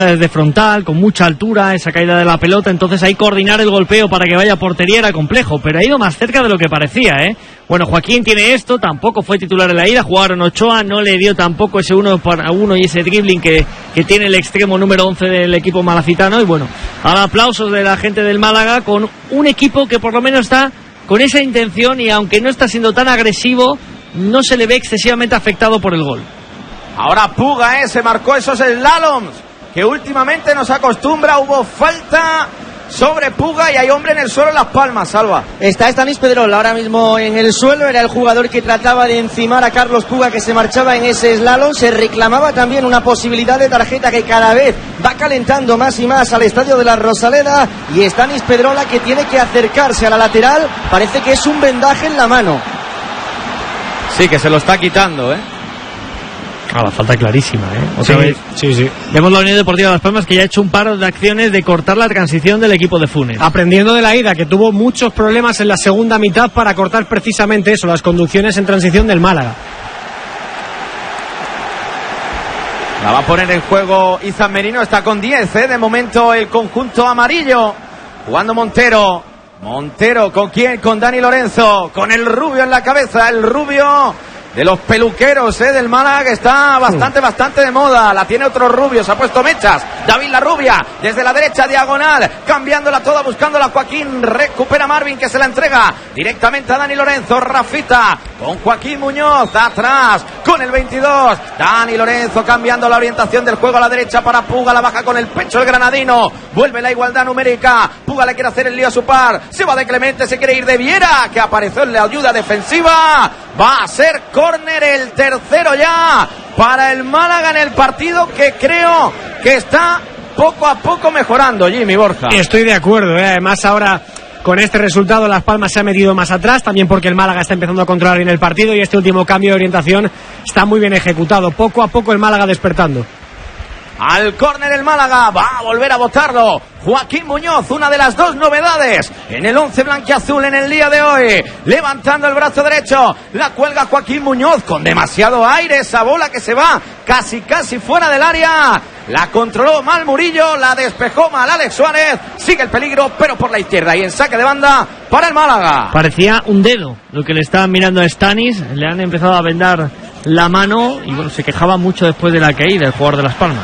desde frontal, con mucha altura, esa caída de la pelota, entonces ahí coordinar el golpeo para que vaya a portería era complejo, pero ha ido más cerca de lo que parecía, ¿eh? Bueno, Joaquín tiene esto, tampoco fue titular en la ida, jugaron Ochoa, no le dio tampoco ese 1-1 y ese dribbling que tiene el extremo número 11 del equipo malacitano, y bueno, ahora aplausos de la gente del Málaga con un equipo que por lo menos está con esa intención y aunque no está siendo tan agresivo, no se le ve excesivamente afectado por el gol. Ahora Puga, se marcó esos slaloms que últimamente nos acostumbra. Hubo falta sobre Puga y hay hombre en el suelo en Las Palmas, Salva. Está Stanis Pedrol ahora mismo en el suelo, era el jugador que trataba de encimar a Carlos Puga, que se marchaba en ese slalom. Se reclamaba también una posibilidad de tarjeta que cada vez va calentando más y más al estadio de la Rosaleda, y Stanis Pedrola que tiene que acercarse a la lateral, parece que es un vendaje en la mano. Sí, que se lo está quitando, La falta clarísima, Otra vez. Sí. Vemos la Unión Deportiva de Las Palmas que ya ha hecho un par de acciones de cortar la transición del equipo de Funes. Aprendiendo de la ida, que tuvo muchos problemas en la segunda mitad para cortar precisamente eso, las conducciones en transición del Málaga. La va a poner en juego Izan Merino, está con 10, de momento el conjunto amarillo. Jugando Montero. Montero, ¿con quién? Con Dani Lorenzo, con el rubio en la cabeza, el rubio de los peluqueros, del Málaga, que está bastante de moda. La tiene otro rubio, se ha puesto mechas. David La Rubia, desde la derecha, diagonal, cambiándola toda, buscándola Joaquín. Recupera Marvin, que se la entrega directamente a Dani Lorenzo. Rafita, con Joaquín Muñoz, atrás, con el 22. Dani Lorenzo cambiando la orientación del juego a la derecha para Puga. La baja con el pecho el granadino. Vuelve la igualdad numérica. Puga le quiere hacer el lío a su par. Se va de Clemente, se quiere ir de Viera, que apareció en la ayuda defensiva. Va a ser córner, el tercero ya para el Málaga en el partido, que creo que está poco a poco mejorando, Jimmy Borja. Estoy de acuerdo, además ahora con este resultado Las Palmas se ha metido más atrás, también porque el Málaga está empezando a controlar bien el partido y este último cambio de orientación está muy bien ejecutado. Poco a poco el Málaga despertando. Al córner el Málaga, va a volver a botarlo Joaquín Muñoz, una de las dos novedades en el 11 blanquiazul en el día de hoy. Levantando el brazo derecho, la cuelga Joaquín Muñoz con demasiado aire, esa bola que se va casi fuera del área. La controló mal Murillo, la despejó mal Alex Suárez. Sigue el peligro, pero por la izquierda y en saque de banda para el Málaga. Parecía un dedo lo que le estaban mirando a Stanis. Le han empezado a vendar la mano y bueno, se quejaba mucho después de la caída el jugador de Las Palmas.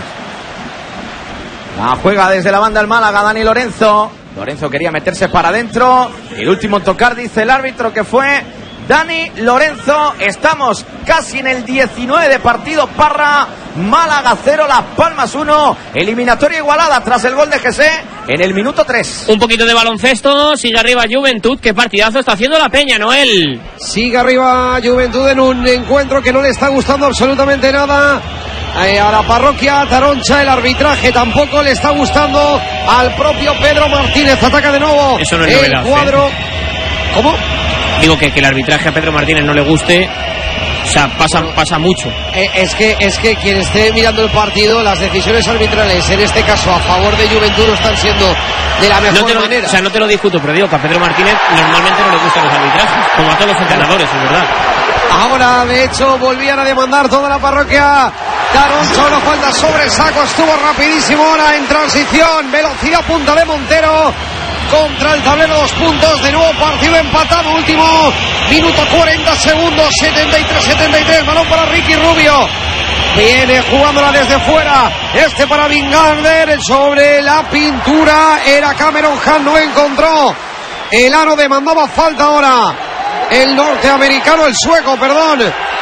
La juega desde la banda el Málaga, Dani Lorenzo. Lorenzo quería meterse para adentro. El último en tocar, dice el árbitro, que fue Dani Lorenzo. Estamos casi en el 19 de partido. Parra, Málaga 0, Las Palmas 1. Eliminatoria igualada tras el gol de José en el minuto 3. Un poquito de baloncesto. Sigue arriba Juventud. Qué partidazo está haciendo la Peña, Noel. Sigue arriba Juventud en un encuentro que no le está gustando absolutamente nada a la parroquia Taroncha. El arbitraje tampoco le está gustando al propio Pedro Martínez. Ataca de nuevo eso no es novedad, el cuadro. ¿Cómo? Digo que el arbitraje a Pedro Martínez no le guste. O sea, pasa mucho. Es que quien esté mirando el partido, las decisiones arbitrales, en este caso a favor de Juventud, no están siendo de la mejor manera. O sea, no te lo discuto, pero digo que a Pedro Martínez normalmente no le gustan los arbitrajes, como a todos los entrenadores, es verdad. Ahora, de hecho, volvían a demandar toda la parroquia Taroncha. Una falta sobre el saco, estuvo rapidísimo ahora en transición. Velocidad punta de Montero. Contra el tablero, 2 puntos, de nuevo partido empatado, último minuto 40 segundos, 73-73, balón para Ricky Rubio, viene jugándola desde fuera, para Vingarder, sobre la pintura, era Cameron Hunt, no encontró, el Ano demandaba falta ahora, el norteamericano, el sueco, perdón,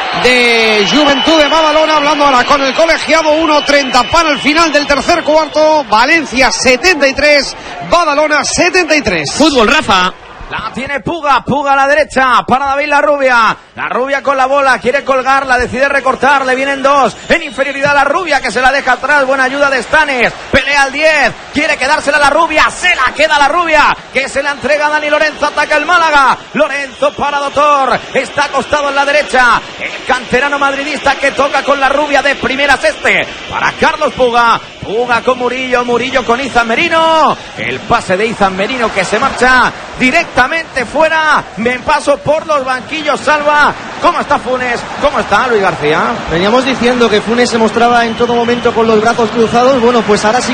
de Juventud de Badalona, hablando ahora con el colegiado. 1:30 para el final del tercer cuarto. Valencia 73, Badalona 73. Fútbol, Rafa. La tiene Puga a la derecha para David La Rubia con la bola, quiere colgarla, decide recortar, le vienen dos, en inferioridad La Rubia, que se la deja atrás, buena ayuda de Stanes, pelea al 10, quiere quedársela La Rubia, se la queda La Rubia, que se la entrega a Dani Lorenzo, ataca el Málaga, Lorenzo para Doctor, está acostado en la derecha, el canterano madridista que toca con La Rubia de primeras para Carlos Puga con Murillo con Izan Merino, el pase de Izan Merino que se marcha directamente fuera, me paso por los banquillos. Salva, ¿cómo está Funes? ¿Cómo está Luis García? Veníamos diciendo que Funes se mostraba en todo momento con los brazos cruzados, bueno, pues ahora sí